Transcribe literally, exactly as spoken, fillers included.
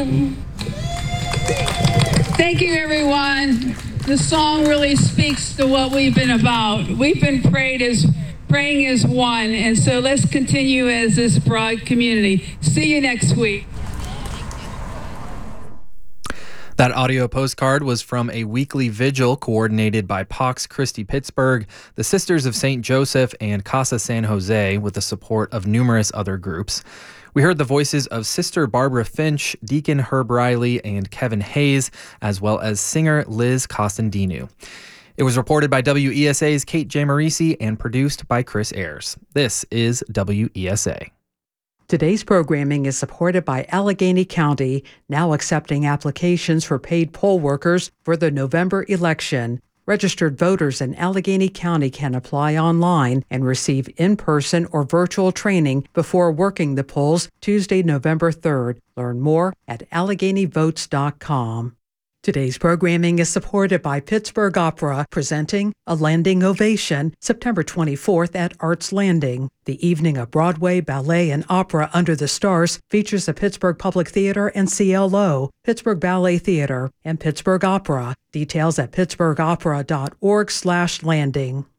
Thank you, everyone. The song really speaks to what we've been about. We've been prayed as praying as one, and so let's continue as this broad community. See you next week. That audio postcard was from a weekly vigil coordinated by Pax Christi Pittsburgh, the Sisters of Saint Joseph, and Casa San Jose, with the support of numerous other groups. We heard the voices of Sister Barbara Finch, Deacon Herb Riley, and Kevin Hayes, as well as singer Liz Costandinu. It was reported by W E S A's Kate Jamarisi and produced by Chris Ayers. This is W E S A. Today's programming is supported by Allegheny County, now accepting applications for paid poll workers for the November election. Registered voters in Allegheny County can apply online and receive in-person or virtual training before working the polls Tuesday, November third. Learn more at allegheny votes dot com. Today's programming is supported by Pittsburgh Opera, presenting A Landing Ovation, September twenty-fourth at Arts Landing. The evening of Broadway, ballet, and opera under the stars features the Pittsburgh Public Theater and C L O, Pittsburgh Ballet Theater, and Pittsburgh Opera. Details at pittsburgh opera dot org slash landing.